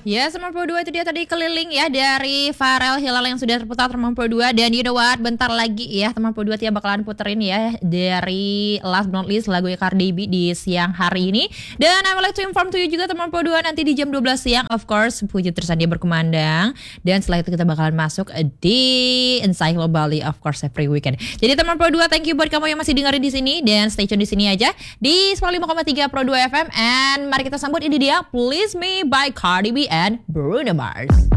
Ya, 92 itu dia tadi keliling ya dari Pharrell Hilal yang sudah terputar 92. Dan you know what, bentar lagi ya 92 Tia bakalan puterin ya dari Last But Not Least lagu Cardi B di siang hari ini. Dan I would like to inform to you juga 92 nanti di jam 12 siang of course Puji tersedia berkumandang. Dan setelah itu kita bakalan masuk di Encyclo Bali of course every weekend. Jadi 92 thank you buat kamu yang masih dengerin di sini dan stay tune di sini aja di 95,3 Pro 2 FM. And mari kita sambut ini dia Please Me by Cardi B and Bruno Mars.